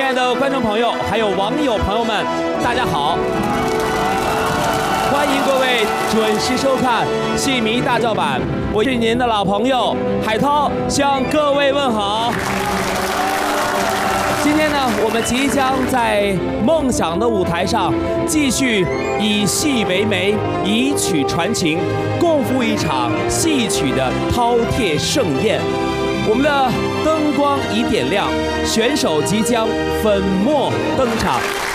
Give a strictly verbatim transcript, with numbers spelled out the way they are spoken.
亲爱的观众朋友，还有网友朋友们，大家好！欢迎各位准时收看《戏迷大叫板》，我是您的老朋友海涛，向各位问好。今天呢，我们即将在梦想的舞台上继续以戏为媒，以曲传情，共赴一场戏曲的饕餮盛宴。我们的灯光已点亮，选手即将粉墨登场。